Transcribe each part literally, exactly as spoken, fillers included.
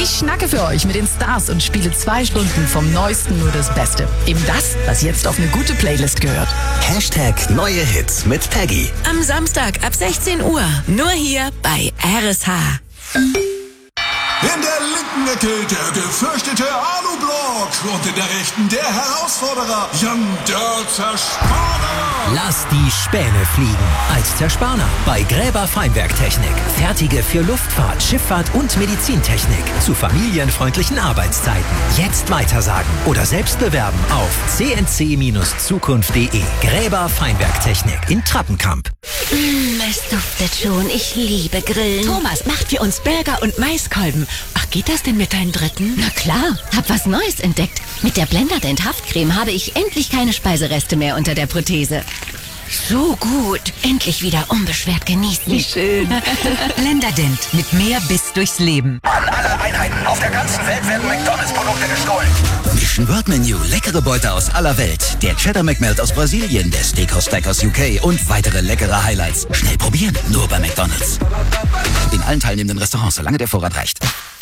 Ich schnacke für euch mit den Stars und spiele zwei Stunden vom Neuesten nur das Beste. Eben das, was jetzt auf eine gute Playlist gehört. Hashtag neue Hits mit Peggy. Am Samstag ab sechzehn Uhr. Nur hier bei R S H. In der linken Ecke der gefürchtete Alublock und in der rechten der Herausforderer Jan der Zerspaner. Lass die Späne fliegen. Als Zerspaner bei Gräber Feinwerktechnik. Fertige für Luftfahrt, Schifffahrt und Medizintechnik. Zu familienfreundlichen Arbeitszeiten. Jetzt weitersagen oder selbst bewerben auf c n c Zukunft punkt d e. Gräber Feinwerktechnik in Trappenkamp. Mmh, es duftet schon. Ich liebe Grillen. Thomas macht für uns Burger und Maiskolben. Ach, geht das denn mit deinen Dritten? Na klar, hab was Neues entdeckt. Mit der Blenderdent Haftcreme habe ich endlich keine Speisereste mehr unter der Prothese. So gut. Endlich wieder unbeschwert genießen. Wie schön. Blenderdent mit mehr Biss durchs Leben. An alle Einheiten auf der ganzen Welt werden McDonalds-Produkte gestohlen. Mission World Menu, leckere Beute aus aller Welt. Der Cheddar McMelt aus Brasilien, der Steakhouse Stack aus U K und weitere leckere Highlights. Schnell probieren, nur bei McDonalds. In allen teilnehmenden Restaurants, solange der Vorrat reicht.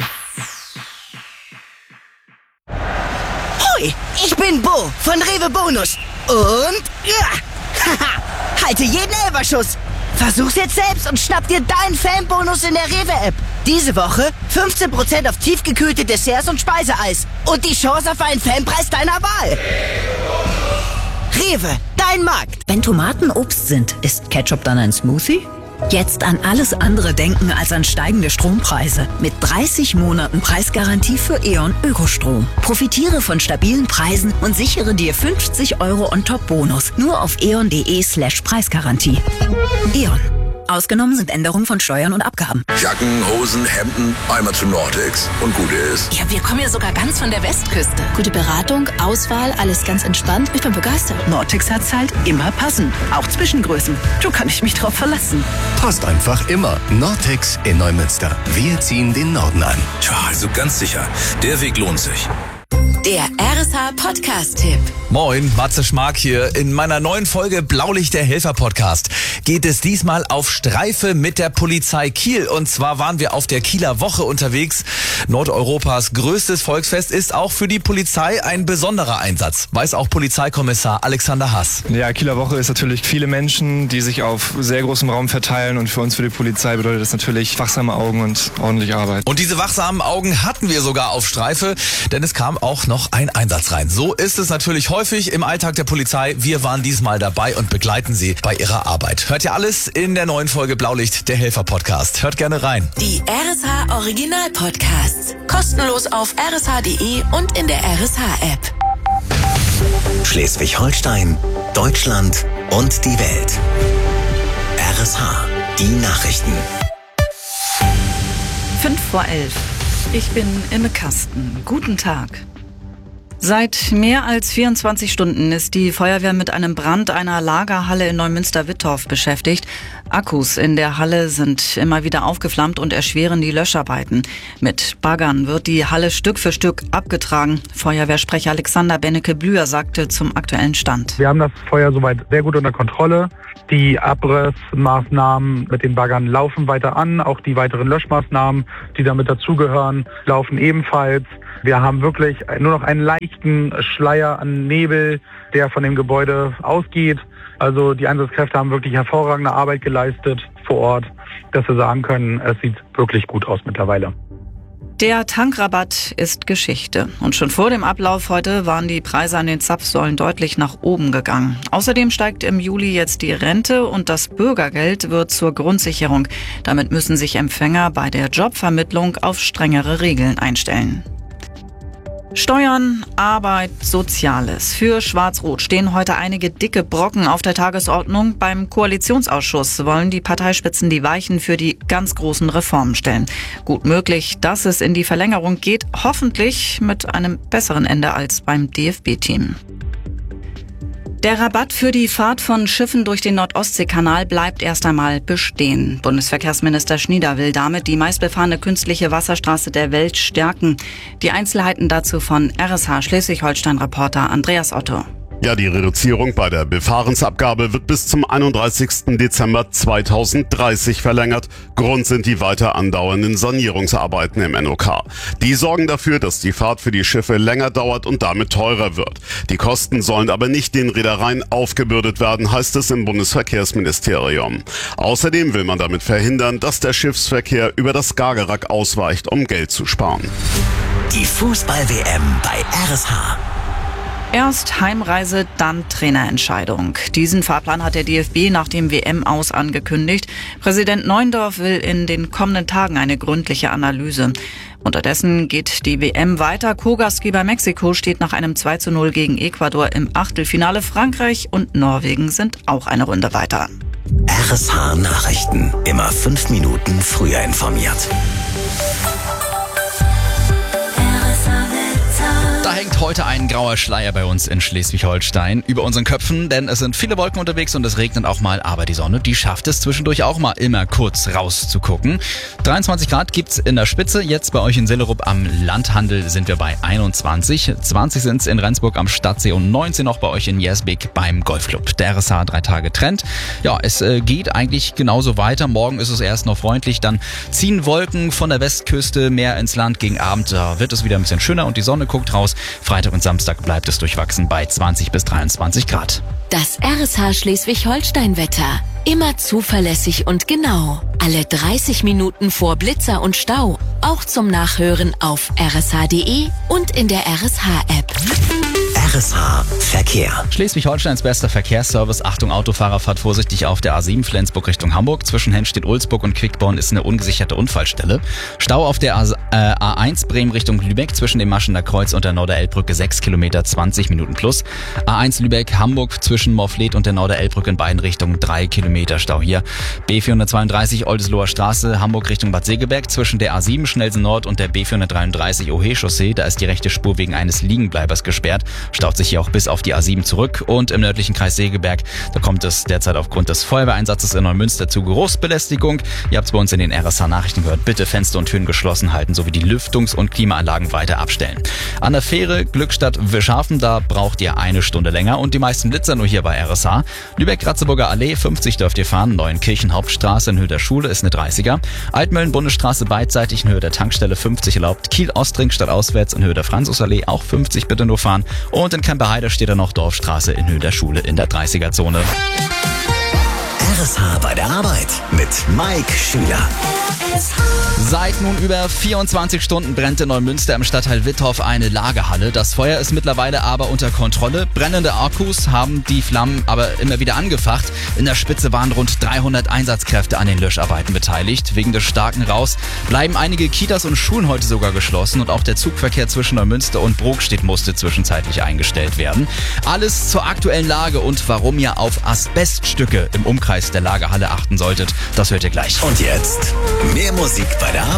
Hoi, ich bin Bo von Rewe Bonus. Und ja, haha, halte jeden Elferschuss. Versuch's jetzt selbst und schnapp dir deinen Fanbonus in der Rewe-App. Diese Woche fünfzehn Prozent auf tiefgekühlte Desserts und Speiseeis. Und die Chance auf einen Fanpreis deiner Wahl. Rewe, dein Markt. Wenn Tomaten Obst sind, ist Ketchup dann ein Smoothie? Jetzt an alles andere denken als an steigende Strompreise. Mit dreißig Monaten Preisgarantie für E.ON Ökostrom. Profitiere von stabilen Preisen und sichere dir fünfzig Euro on top Bonus. Nur auf eon punkt de slash Preisgarantie. E.ON. Ausgenommen sind Änderungen von Steuern und Abgaben. Jacken, Hosen, Hemden, einmal zu Nordics und gut ist. Ja, wir kommen ja sogar ganz von der Westküste. Gute Beratung, Auswahl, alles ganz entspannt. Ich bin begeistert. Nortex hat's halt immer passend. Auch Zwischengrößen. Du kann ich mich drauf verlassen. Passt einfach immer. Nortex in Neumünster. Wir ziehen den Norden an. Tja, also ganz sicher. Der Weg lohnt sich. Der R S H Podcast-Tipp. Moin, Matze Schmark hier. In meiner neuen Folge Blaulicht der Helfer Podcast geht es diesmal auf Streife mit der Polizei Kiel. Und zwar waren wir auf der Kieler Woche unterwegs. Nordeuropas größtes Volksfest ist auch für die Polizei ein besonderer Einsatz. Weiß auch Polizeikommissar Alexander Hass. Ja, Kieler Woche ist natürlich viele Menschen, die sich auf sehr großem Raum verteilen. Und für uns, für die Polizei, bedeutet das natürlich wachsame Augen und ordentliche Arbeit. Und diese wachsamen Augen hatten wir sogar auf Streife, denn es kam auch noch ein Einsatz rein. So ist es natürlich häufig im Alltag der Polizei. Wir waren diesmal dabei und begleiten Sie bei Ihrer Arbeit. Hört ihr alles in der neuen Folge Blaulicht, der Helfer Podcast. Hört gerne rein. Die R S H Original Podcasts. Kostenlos auf r s h punkt d e und in der R S H App. Schleswig-Holstein, Deutschland und die Welt. R S H, die Nachrichten. Fünf vor elf. Ich bin Imme Kasten. Guten Tag. Seit mehr als vierundzwanzig Stunden ist die Feuerwehr mit einem Brand einer Lagerhalle in Neumünster-Wittorf beschäftigt. Akkus in der Halle sind immer wieder aufgeflammt und erschweren die Löscharbeiten. Mit Baggern wird die Halle Stück für Stück abgetragen. Feuerwehrsprecher Alexander Bennecke-Blüher sagte zum aktuellen Stand. Wir haben das Feuer soweit sehr gut unter Kontrolle. Die Abrissmaßnahmen mit den Baggern laufen weiter an. Auch die weiteren Löschmaßnahmen, die damit dazugehören, laufen ebenfalls. Wir haben wirklich nur noch einen leichten Schleier an Nebel, der von dem Gebäude ausgeht. Also die Einsatzkräfte haben wirklich hervorragende Arbeit geleistet vor Ort, dass wir sagen können, es sieht wirklich gut aus mittlerweile. Der Tankrabatt ist Geschichte. Und schon vor dem Ablauf heute waren die Preise an den Zapfsäulen deutlich nach oben gegangen. Außerdem steigt im Juli jetzt die Rente und das Bürgergeld wird zur Grundsicherung. Damit müssen sich Empfänger bei der Jobvermittlung auf strengere Regeln einstellen. Steuern, Arbeit, Soziales. Für Schwarz-Rot stehen heute einige dicke Brocken auf der Tagesordnung. Beim Koalitionsausschuss wollen die Parteispitzen die Weichen für die ganz großen Reformen stellen. Gut möglich, dass es in die Verlängerung geht, hoffentlich mit einem besseren Ende als beim D F B-Team. Der Rabatt für die Fahrt von Schiffen durch den Nord-Ostsee-Kanal bleibt erst einmal bestehen. Bundesverkehrsminister Schnieder will damit die meistbefahrene künstliche Wasserstraße der Welt stärken. Die Einzelheiten dazu von R S H Schleswig-Holstein-Reporter Andreas Otto. Ja, die Reduzierung bei der Befahrensabgabe wird bis zum einunddreißigsten Dezember zweitausenddreißig verlängert. Grund sind die weiter andauernden Sanierungsarbeiten im N O K. Die sorgen dafür, dass die Fahrt für die Schiffe länger dauert und damit teurer wird. Die Kosten sollen aber nicht den Reedereien aufgebürdet werden, heißt es im Bundesverkehrsministerium. Außerdem will man damit verhindern, dass der Schiffsverkehr über das Skagerrak ausweicht, um Geld zu sparen. Die Fußball-W M bei R S H. Erst Heimreise, dann Trainerentscheidung. Diesen Fahrplan hat der D F B nach dem W M-Aus angekündigt. Präsident Neuendorf will in den kommenden Tagen eine gründliche Analyse. Unterdessen geht die W M weiter. Co-Gastgeber Mexiko steht nach einem zwei zu null gegen Ecuador im Achtelfinale. Frankreich und Norwegen sind auch eine Runde weiter. R S H Nachrichten. Immer fünf Minuten früher informiert. Da hängt heute ein grauer Schleier bei uns in Schleswig-Holstein über unseren Köpfen, denn es sind viele Wolken unterwegs und es regnet auch mal, aber die Sonne, die schafft es zwischendurch auch mal immer kurz rauszugucken. dreiundzwanzig Grad gibt's in der Spitze, jetzt bei euch in Sillerup am Landhandel sind wir bei einundzwanzig, zwanzig sind's in Rendsburg am Stadtsee und neunzehn noch bei euch in Jersbek beim Golfclub. Der R S H drei Tage Trend. Ja, es äh, geht eigentlich genauso weiter. Morgen ist es erst noch freundlich, dann ziehen Wolken von der Westküste mehr ins Land. Gegen Abend da wird es wieder ein bisschen schöner und die Sonne guckt raus. Freitag und Samstag bleibt es durchwachsen bei zwanzig bis dreiundzwanzig Grad. Das R S H Schleswig-Holstein-Wetter. Immer zuverlässig und genau. Alle dreißig Minuten vor Blitzer und Stau. Auch zum Nachhören auf r s h punkt d e und in der R S H-App. R S H Verkehr. Schleswig-Holsteins bester Verkehrsservice. Achtung, Autofahrer, fahrt vorsichtig auf der A sieben Flensburg Richtung Hamburg. Zwischen Hennstedt-Ulzburg und Quickborn ist eine ungesicherte Unfallstelle. Stau auf der A eins Bremen Richtung Lübeck zwischen dem Maschener Kreuz und der Norderelbbrücke sechs Kilometer, zwanzig Minuten plus. A eins Lübeck-Hamburg zwischen Morfleet und der Norderelbbrücke in beiden Richtungen drei Kilometer Stau hier. B vierhundertzweiunddreißig Oldesloher Straße, Hamburg Richtung Bad Segeberg zwischen der A sieben Schnellsen Nord und der B vierhundertdreiunddreißig Ohe-Chaussee. Da ist die rechte Spur wegen eines Liegenbleibers gesperrt. Staut sich hier auch bis auf die A sieben zurück. Und im nördlichen Kreis Segeberg, da kommt es derzeit aufgrund des Feuerwehreinsatzes in Neumünster zu Geruchsbelästigung. Ihr habt es bei uns in den R S H-Nachrichten gehört. Bitte Fenster und Türen geschlossen halten, sowie die Lüftungs- und Klimaanlagen weiter abstellen. An der Fähre Glückstadt-Wischhafen, da braucht ihr eine Stunde länger und die meisten Blitzer nur hier bei R S H. Lübeck-Ratzeburger Allee, fünfzig dürft ihr fahren. Neuenkirchen Hauptstraße in Höhe der Schule ist eine dreißiger. Altmühlen-Bundesstraße beidseitig in Höhe der Tankstelle fünfzig erlaubt. Kiel-Ostring stadtauswärts in Höhe der Franzusallee auch fünfzig bitte nur fahren. Und in Kemperheide steht da noch Dorfstraße in Höhe der Schule in der dreißiger-Zone. R S H bei der Arbeit mit Mike Schüler. Seit nun über vierundzwanzig Stunden brennt in Neumünster im Stadtteil Wittorf eine Lagerhalle. Das Feuer ist mittlerweile aber unter Kontrolle. Brennende Akkus haben die Flammen aber immer wieder angefacht. In der Spitze waren rund dreihundert Einsatzkräfte an den Löscharbeiten beteiligt. Wegen des starken Rauchs bleiben einige Kitas und Schulen heute sogar geschlossen und auch der Zugverkehr zwischen Neumünster und Brokstedt musste zwischenzeitlich eingestellt werden. Alles zur aktuellen Lage und warum ihr auf Asbeststücke im Umkreis der Lagerhalle achten solltet, das hört ihr gleich. Und jetzt mehr Musik bei der Arbeit.